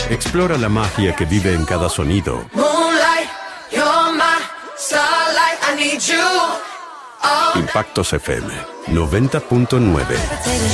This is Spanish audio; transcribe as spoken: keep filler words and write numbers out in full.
Explora la magia que vive en cada sonido. Moonlight, you're my starlight, I need you. Impactos F M noventa punto nueve.